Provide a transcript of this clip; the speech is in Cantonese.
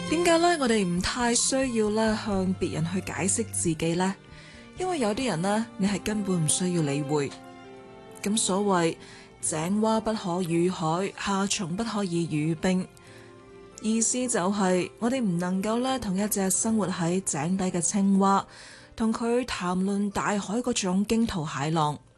點解咧？我哋唔太需要咧向別人去解釋自己呢？因為有啲人呢，你係根本唔需要理會。咁所謂井蛙不可語海，夏蟲不可以語冰，意思就係我哋唔能夠咧同一隻生活喺井底嘅青蛙，同佢談論大海嗰種驚濤駭浪，